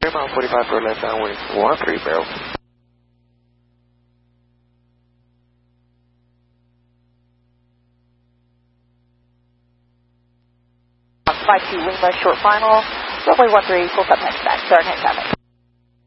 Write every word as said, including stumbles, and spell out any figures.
three mile forty-five for left downwind, one three barrel. five two Lima, short final, runway one three, full stop next back, start next traffic.